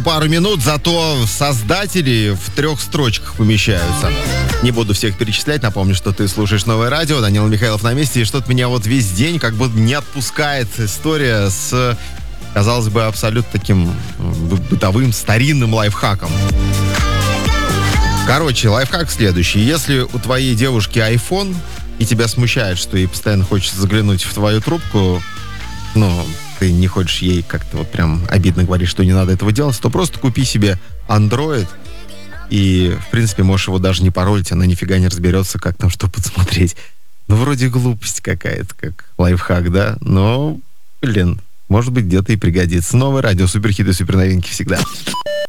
Пару минут, зато создатели в 3 строчках помещаются. Не буду всех перечислять, напомню, что ты слушаешь Новое радио, Данила Михайлов на месте, и что-то меня вот весь день как бы не отпускает история с, казалось бы, абсолютно таким бытовым, старинным лайфхаком. Короче, лайфхак следующий. Если у твоей девушки iPhone, и тебя смущает, что ей постоянно хочется заглянуть в твою трубку, ты не хочешь ей как-то вот прям обидно говорить, что не надо этого делать, то просто купи себе Android, и, в принципе, можешь его даже не паролить, она нифига не разберется, как там что подсмотреть. Вроде глупость какая-то, как лайфхак, да? Но, может быть, где-то и пригодится. Новое радио, суперхиты, суперновинки всегда.